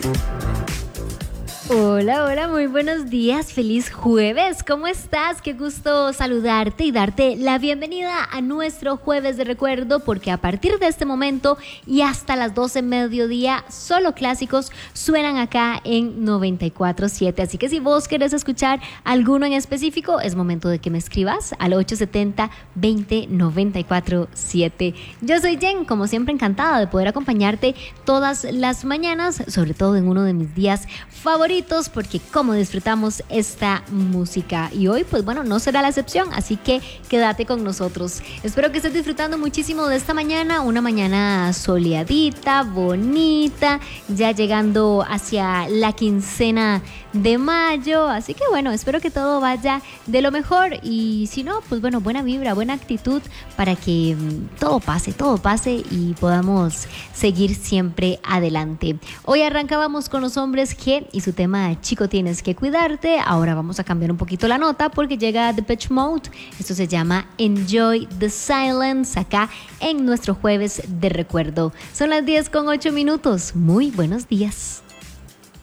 Hola, hola, muy buenos días, feliz jueves, ¿cómo estás? Qué gusto saludarte y darte la bienvenida a nuestro jueves de recuerdo, porque a partir de este momento y hasta las 12 mediodía, solo clásicos suenan acá en 94.7, así que si vos querés escuchar alguno en específico, es momento de que me escribas al 870-20-94.7. Yo soy Jen, como siempre encantada de poder acompañarte todas las mañanas, sobre todo en uno de mis días favoritos, porque cómo disfrutamos esta música. Y hoy, pues bueno, no será la excepción, así que quédate con nosotros. Espero que estés disfrutando muchísimo de esta mañana, una mañana soleadita, bonita, ya llegando hacia la quincena de mayo. Así que bueno, espero que todo vaya de lo mejor. Y si no, pues bueno, buena vibra, buena actitud para que todo pase y podamos seguir siempre adelante. Hoy arrancábamos con los hombres G y su tema Chico tienes que cuidarte. Ahora vamos a cambiar un poquito la nota porque llega Depeche Mode. Esto se llama Enjoy the Silence acá en nuestro jueves de recuerdo. Son las 10:08. Muy buenos días.